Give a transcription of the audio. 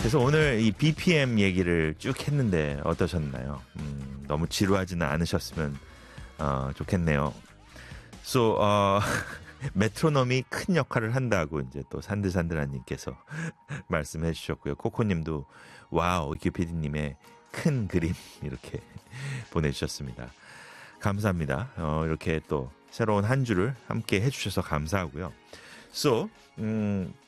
그래서 오늘 이 BPM 얘기를 쭉 했는데 어떠셨나요? 너무 지루하지는 않으셨으면 좋겠네요. So, 메트로놈이 큰 역할을 한다고 이제 또 산들산들한님께서 말씀해 주셨고요. 코코님도 와우, 규피디님의 큰 그림 이렇게 보내주셨습니다. 감사합니다. 이렇게 또 새로운 한 주를 함께 해주셔서 감사하고요. So,